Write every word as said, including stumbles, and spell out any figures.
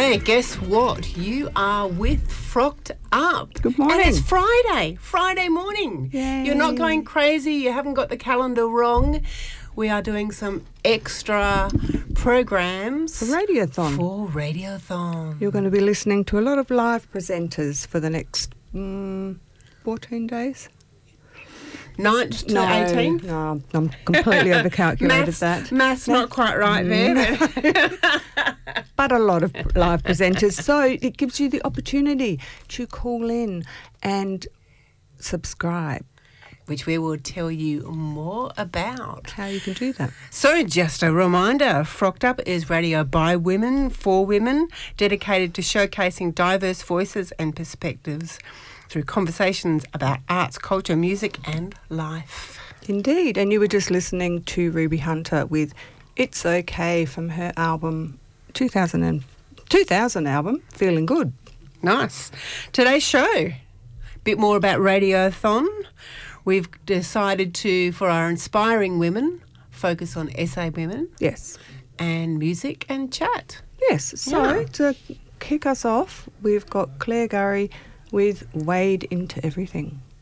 Hey, guess what? You are with Frocked Up. Good morning. And it's Friday, Friday morning. Yay. You're not going crazy. You haven't got the calendar wrong. We are doing some extra programs. For Radiothon. For Radiothon. You're going to be listening to a lot of live presenters for the next mm, fourteen days. nine to no, eighteen? No, I'm completely overcalculated maths, that. Maths not quite right there. But a lot of live presenters. So it gives you the opportunity to call in and subscribe. Which we will tell you more about. How you can do that. So just a reminder, Frocked Up is radio by women, for women, dedicated to showcasing diverse voices and perspectives through conversations about arts, culture, music and life. Indeed. And you were just listening to Ruby Hunter with It's Okay from her album, two thousand, and, two thousand album, Feeling Good. Nice. Today's show, a bit more about Radiothon. We've decided to, for our inspiring women, focus on S A women. Yes. And music and chat. Yes. So Yeah. to kick us off, we've got Claire Gurry with Wade Into Everything.